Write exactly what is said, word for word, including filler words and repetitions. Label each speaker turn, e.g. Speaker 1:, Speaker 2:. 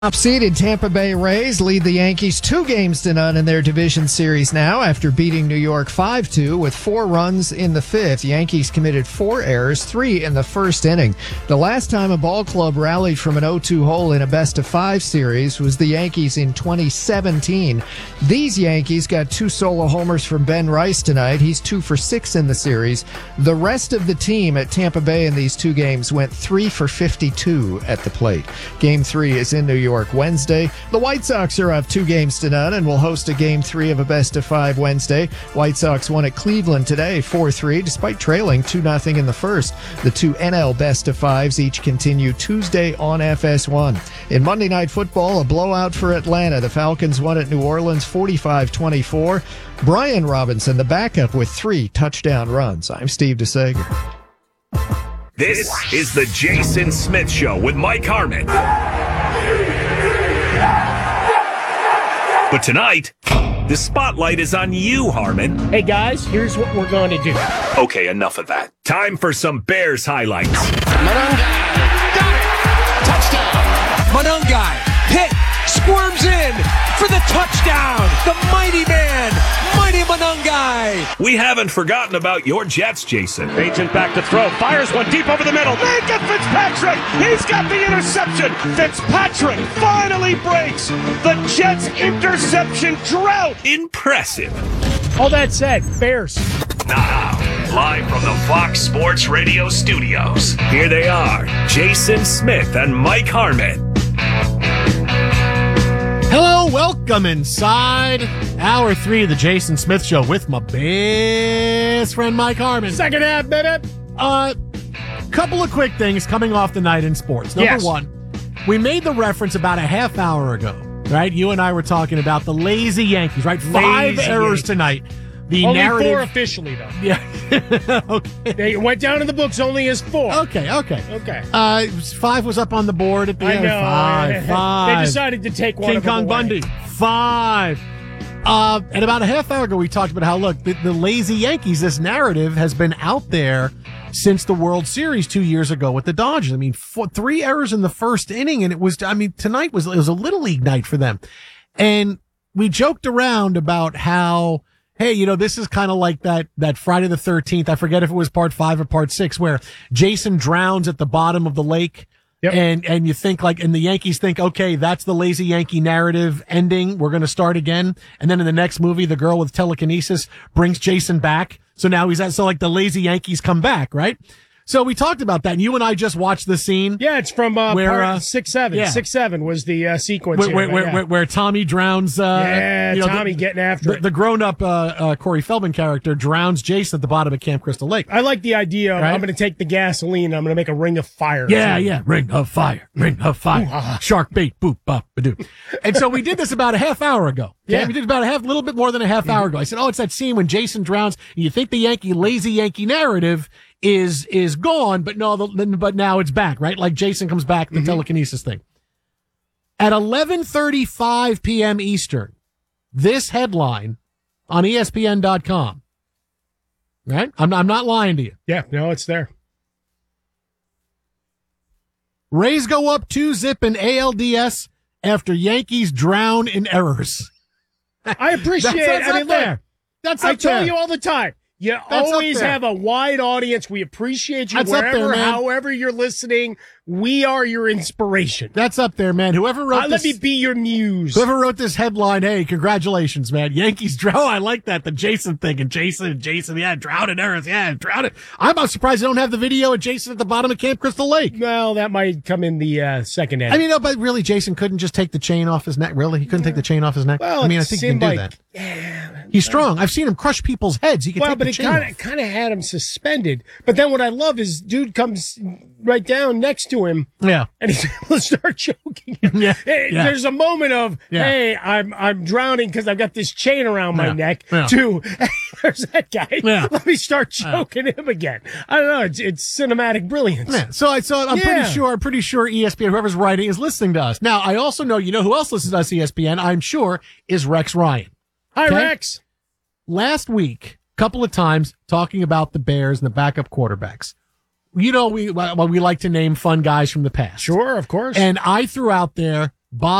Speaker 1: Top-seeded Tampa Bay Rays lead the Yankees two games to none in their division series now after beating New York five two with four runs in the fifth. Yankees committed four errors, three in the first inning. The last time a ball club rallied from an oh two hole in a best-of-five series was the Yankees in twenty seventeen. These Yankees got two solo homers from Ben Rice tonight. He's two for six in the series. The rest of the team at Tampa Bay in these two games went three for fifty-two at the plate. Game three is in New York Wednesday. The White Sox are up two games to none and will host a game three of a best of five Wednesday. White Sox won at Cleveland today four three despite trailing two nothing in the first. The two N L best of fives each continue Tuesday on F S one. In Monday Night Football, a blowout for Atlanta. The Falcons won at New Orleans forty-five twenty-four. Brian Robinson, the backup, with three touchdown runs. I'm Steve DeSager.
Speaker 2: This is the Jason Smith Show with Mike Harmon. But tonight, the spotlight is on you, Harmon.
Speaker 3: Hey, guys, here's what we're going to do.
Speaker 2: Okay, enough of that. Time for some Bears highlights.
Speaker 4: Monongai, got it! Touchdown! Monongai, hit, squirms in for the touchdown! The mighty man, mighty Monongai!
Speaker 2: We haven't forgotten about your Jets, Jason.
Speaker 5: Agent back to throw, fires one deep over the middle. They get Fitzpatrick! He's got the interception! Fitzpatrick finally breaks the Jets' interception drought!
Speaker 2: Impressive.
Speaker 3: All that said, Bears.
Speaker 2: Now, live from the Fox Sports Radio studios, here they are, Jason Smith and Mike Harmon.
Speaker 6: Hello, welcome inside hour three of the Jason Smith Show with my best friend Mike Harmon.
Speaker 3: Second half, baby.
Speaker 6: Uh, couple of quick things coming off the night in sports. Number
Speaker 3: Yes.
Speaker 6: one, we made the reference about a half hour ago, right? You and I were talking about the lazy Yankees, right? Five
Speaker 3: Lazy
Speaker 6: errors
Speaker 3: Yankees.
Speaker 6: tonight. The
Speaker 3: Only
Speaker 6: narrative.
Speaker 3: four officially, though.
Speaker 6: Yeah. Okay.
Speaker 3: They went down in the books only as four.
Speaker 6: Okay. Okay.
Speaker 3: Okay.
Speaker 6: Uh, it was- five was up on the board at the
Speaker 3: I
Speaker 6: end.
Speaker 3: know.
Speaker 6: Five. Five.
Speaker 3: They decided to take one
Speaker 6: King
Speaker 3: of them
Speaker 6: Kong
Speaker 3: away.
Speaker 6: Bundy. Five. Uh, and about a half hour ago, we talked about how, look, the, the lazy Yankees, this narrative has been out there since the World Series two years ago with the Dodgers. I mean, four, three errors in the first inning, and it was, I mean, tonight was, it was a little league night for them. And we joked around about how, hey, you know, this is kind of like that, that Friday the thirteenth. I forget if it was part five or part six, where Jason drowns at the bottom of the lake.
Speaker 3: Yep.
Speaker 6: And, and you think like, and the Yankees think, okay, that's the lazy Yankee narrative ending. We're going to start again. And then in the next movie, the girl with telekinesis brings Jason back. So now he's at, so like the lazy Yankees come back, right? So we talked about that, and you and I just watched the scene.
Speaker 3: Yeah, it's from uh,
Speaker 6: Where,
Speaker 3: part
Speaker 6: uh,
Speaker 3: six seven.
Speaker 6: yeah.
Speaker 3: Six seven was the uh, sequence
Speaker 6: Where,
Speaker 3: here,
Speaker 6: where,
Speaker 3: but
Speaker 6: where,
Speaker 3: yeah.
Speaker 6: where, where Tommy drowns, uh,
Speaker 3: Yeah,
Speaker 6: you know,
Speaker 3: Tommy
Speaker 6: the,
Speaker 3: getting after
Speaker 6: the,
Speaker 3: it.
Speaker 6: the grown-up, uh, uh, Corey Feldman character drowns Jason at the bottom of Camp Crystal Lake.
Speaker 3: I like the idea of
Speaker 6: Right?
Speaker 3: I'm going to take the gasoline and I'm going to make a ring of fire.
Speaker 6: Yeah, yeah. Ring of fire. Ring of fire. Shark bait. Boop, bop, badoo. And so we did this about a half hour ago. Okay?
Speaker 3: Yeah.
Speaker 6: We did about a half, little bit more than a half hour ago. I said, oh, it's that scene when Jason drowns. And you think the Yankee, lazy Yankee narrative is, is gone, but no, the, but now it's back, right? Like Jason comes back, the mm-hmm. telekinesis thing. At eleven thirty-five p.m. Eastern, this headline on E S P N dot com. Right? I'm, I'm not lying to you.
Speaker 3: Yeah, no, it's there.
Speaker 6: Rays go up two zip in A L D S after Yankees drown in errors.
Speaker 3: I appreciate
Speaker 6: That's, that's
Speaker 3: it. I
Speaker 6: up
Speaker 3: mean,
Speaker 6: there.
Speaker 3: look,
Speaker 6: That's
Speaker 3: I
Speaker 6: up
Speaker 3: tell
Speaker 6: there.
Speaker 3: you all the time. You
Speaker 6: That's up
Speaker 3: always
Speaker 6: there.
Speaker 3: have a wide audience. We appreciate you
Speaker 6: That's up there,
Speaker 3: wherever,
Speaker 6: man.
Speaker 3: however you're listening. We are your inspiration.
Speaker 6: That's up there, man. Whoever wrote
Speaker 3: Uh,
Speaker 6: this,
Speaker 3: let me be your muse.
Speaker 6: whoever wrote this headline, hey, congratulations, man. Yankees drown. Oh, I like that. The Jason thing. And Jason and Jason, yeah, drown in errors. Yeah, drown it. I'm about surprised I don't have the video of Jason at the bottom of Camp Crystal Lake.
Speaker 3: Well, that might come in the uh, second end.
Speaker 6: I mean, no, but really, Jason couldn't just take the chain off his neck. Really? He couldn't take the chain off his neck?
Speaker 3: Well,
Speaker 6: I mean, I
Speaker 3: it
Speaker 6: think he can
Speaker 3: seemed
Speaker 6: do
Speaker 3: like-
Speaker 6: that.
Speaker 3: yeah,
Speaker 6: He's strong. I've seen him crush people's heads. He can
Speaker 3: well,
Speaker 6: take
Speaker 3: but
Speaker 6: the
Speaker 3: it
Speaker 6: chain
Speaker 3: kind
Speaker 6: off.
Speaker 3: of kind of had him suspended. But then what I love is dude comes right down next to him.
Speaker 6: Yeah.
Speaker 3: And he's able to start choking him.
Speaker 6: Yeah,
Speaker 3: Hey,
Speaker 6: yeah.
Speaker 3: There's a moment of,
Speaker 6: Yeah.
Speaker 3: hey, I'm I'm drowning because I've got this chain around my
Speaker 6: Yeah,
Speaker 3: neck.
Speaker 6: yeah.
Speaker 3: To, hey, there's that guy.
Speaker 6: Yeah.
Speaker 3: Let me start choking him again. I don't know. It's, it's cinematic brilliance.
Speaker 6: Yeah, so I so I'm
Speaker 3: Yeah.
Speaker 6: pretty sure I'm pretty sure E S P N, whoever's writing, is listening to us. Now I also know, you know who else listens to us, E S P N, I'm sure, is Rex Ryan.
Speaker 3: Hi,
Speaker 6: Okay.
Speaker 3: Rex.
Speaker 6: Last week, a couple of times talking about the Bears and the backup quarterbacks. You know, we well, we like to name fun guys from the past.
Speaker 3: Sure, of course.
Speaker 6: And I threw out there Bob